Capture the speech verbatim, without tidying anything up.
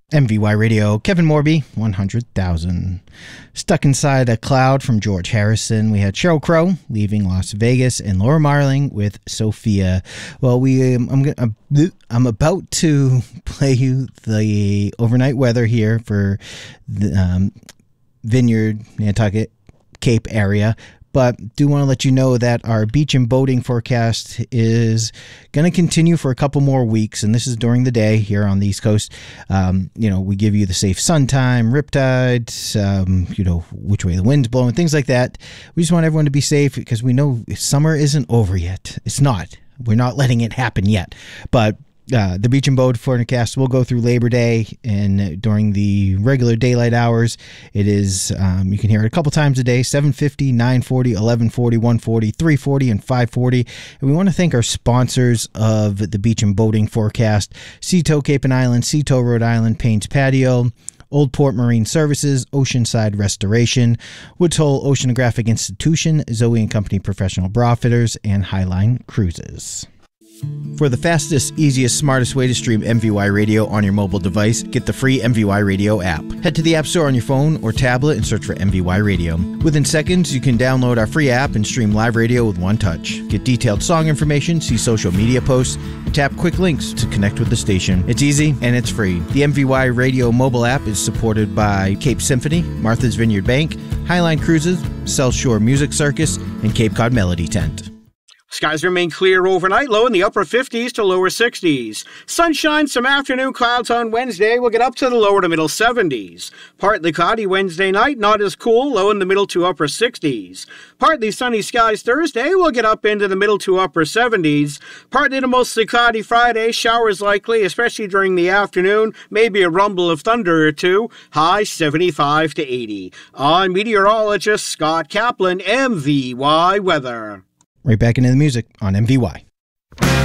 M V Y Radio, Kevin Morby, one hundred thousand. Stuck Inside a Cloud from George Harrison. We had Sheryl Crow, Leaving Las Vegas, and Laura Marling with Sophia. Well, we um, I'm gonna, I'm about to play you the overnight weather here for the um, Vineyard, Nantucket, Cape area. But do want to let you know that our beach and boating forecast is going to continue for a couple more weeks, and this is during the day here on the East Coast. Um, you know, we give you the safe sun time, riptide, um, you know, which way the wind's blowing, things like that. We just want everyone to be safe because we know summer isn't over yet. It's not. We're not letting it happen yet. But Uh, the beach and boat forecast will go through Labor Day, and during the regular daylight hours, it is, um, you can hear it a couple times a day, seven fifty, nine forty, eleven forty, one forty, three forty, and five forty. And we want to thank our sponsors of the beach and boating forecast: Seatow Cape and Island, Seatow Rhode Island, Payne's Patio, Old Port Marine Services, Oceanside Restoration, Woods Hole Oceanographic Institution, Zoe and Company Professional Bra-Fitters, and Highline Cruises. For the fastest, easiest, smartest way to stream M V Y Radio on your mobile device, get the free M V Y Radio app. Head to the App Store on your phone or tablet and search for M V Y Radio. Within seconds, you can download our free app and stream live radio with one touch. Get detailed song information, see social media posts, and tap quick links to connect with the station. It's easy and it's free. The M V Y Radio mobile app is supported by Cape Symphony, Martha's Vineyard Bank, Highline Cruises, South Shore Music Circus, and Cape Cod Melody Tent. Skies remain clear overnight, low in the upper fifties to lower sixties. Sunshine, some afternoon clouds on Wednesday will get up to the lower to middle seventies. Partly cloudy Wednesday night, not as cool, low in the middle to upper sixties. Partly sunny skies Thursday will get up into the middle to upper seventies. Partly to mostly cloudy Friday, showers likely, especially during the afternoon, maybe a rumble of thunder or two, high seventy-five to eighty. I'm meteorologist Scott Kaplan, M V Y Weather. Right back into the music on M V Y.